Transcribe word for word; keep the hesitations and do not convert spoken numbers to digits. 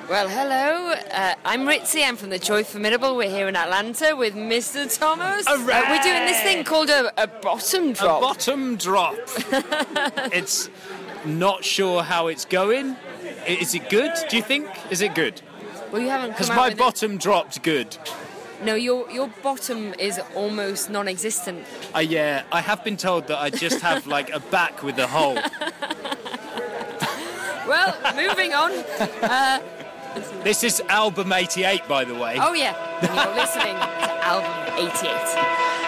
Well, hello. Uh, I'm Ritzy. I'm from the Joy Formidable. We're here in Atlanta with Mister Thomas. Uh, we're doing this thing called a, a bottom drop. A bottom drop. It's not sure how it's going. Is it good, do you think? Is it good? Well, you haven't come Has out my with bottom it. dropped good? No, your your bottom is almost non-existent. Uh, yeah, I have been told that I just have like a back with a hole. Well, moving on. Uh, this is album eighty-eight, by the way. Oh, yeah. And you're listening to album eighty-eight.